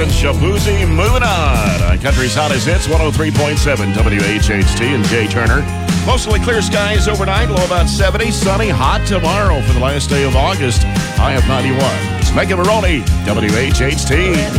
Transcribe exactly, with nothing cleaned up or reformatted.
and Shabuzi moving on. On Country's Hottest Hits, one oh three point seven W H H T and Jay Turner. Mostly clear skies overnight, low about seventy. Sunny, hot tomorrow for the last day of August. High of ninety-one. It's Megan Maroney, W H H T.